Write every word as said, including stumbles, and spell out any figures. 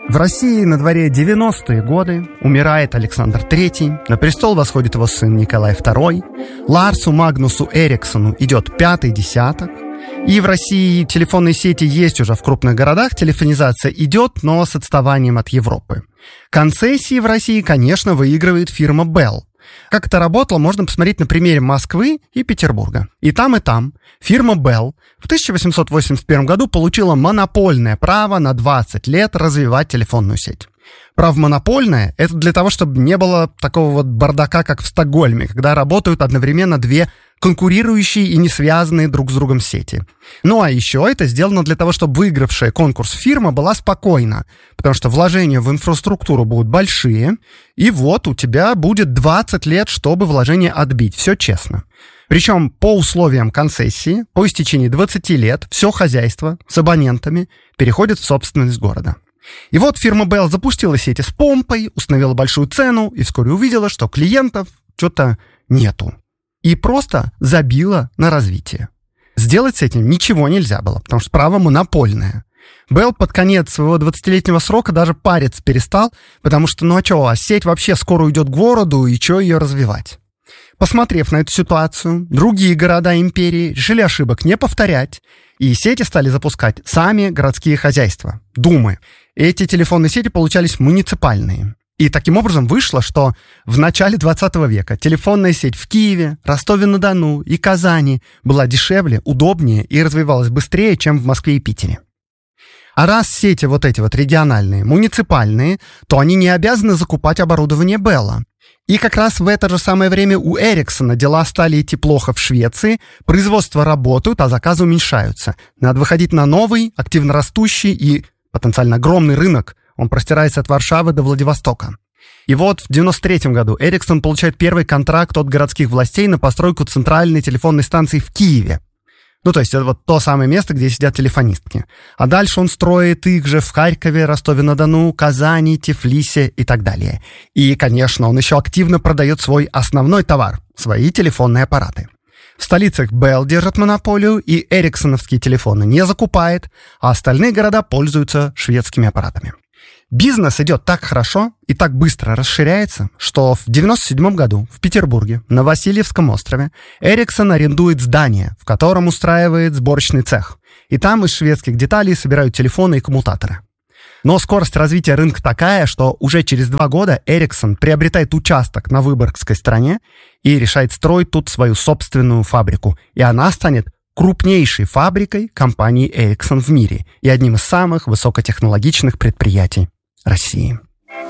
В России на дворе девяностые годы, умирает Александр Третий, на престол восходит его сын Николай Второй, Ларсу Магнусу Эриксону идет пятый десяток, и в России телефонные сети есть уже в крупных городах, телефонизация идет, но с отставанием от Европы. Концессии в России, конечно, выигрывает фирма Bell. Как это работало, можно посмотреть на примере Москвы и Петербурга. И там, и там фирма Bell в тысяча восемьсот восемьдесят первом году получила монопольное право на двадцать лет развивать телефонную сеть. Право монопольное — это для того, чтобы не было такого вот бардака, как в Стокгольме, когда работают одновременно две конкурирующие и не связанные друг с другом сети. Ну а еще это сделано для того, чтобы выигравшая конкурс фирма была спокойна, потому что вложения в инфраструктуру будут большие, и вот у тебя будет двадцать лет, чтобы вложения отбить. Все честно. Причем по условиям концессии, по истечении двадцати лет, все хозяйство с абонентами переходит в собственность города. И вот фирма Bell запустила сети с помпой, установила большую цену и вскоре увидела, что клиентов что-то нету. И просто забила на развитие. Сделать с этим ничего нельзя было, потому что право монопольное. Bell под конец своего двадцатилетнего срока даже париться перестал, потому что, ну а что, а сеть вообще скоро уйдет к городу, и что ее развивать? Посмотрев на эту ситуацию, другие города империи решили ошибок не повторять, и сети стали запускать сами городские хозяйства, думы. Эти телефонные сети получались муниципальные. И таким образом вышло, что в начале двадцатого века телефонная сеть в Киеве, Ростове-на-Дону и Казани была дешевле, удобнее и развивалась быстрее, чем в Москве и Питере. А раз сети вот эти вот региональные, муниципальные, то они не обязаны закупать оборудование Белла. И как раз в это же самое время у Эриксона дела стали идти плохо в Швеции, производства работают, а заказы уменьшаются. Надо выходить на новый, активно растущий и потенциально огромный рынок. Он простирается от Варшавы до Владивостока. И вот в девяносто третьем году Эриксон получает первый контракт от городских властей на постройку центральной телефонной станции в Киеве. Ну, то есть это вот то самое место, где сидят телефонистки. А дальше он строит их же в Харькове, Ростове-на-Дону, Казани, Тифлисе и так далее. И, конечно, он еще активно продает свой основной товар – свои телефонные аппараты. В столицах Bell держит монополию, и эриксоновские телефоны не закупает, а остальные города пользуются шведскими аппаратами. Бизнес идет так хорошо и так быстро расширяется, что в девяносто седьмом году в Петербурге на Васильевском острове Эриксон арендует здание, в котором устраивает сборочный цех. И там из шведских деталей собирают телефоны и коммутаторы. Но скорость развития рынка такая, что уже через два года Эриксон приобретает участок на Выборгской стороне и решает строить тут свою собственную фабрику. И она станет крупнейшей фабрикой компании Эриксон в мире и одним из самых высокотехнологичных предприятий России.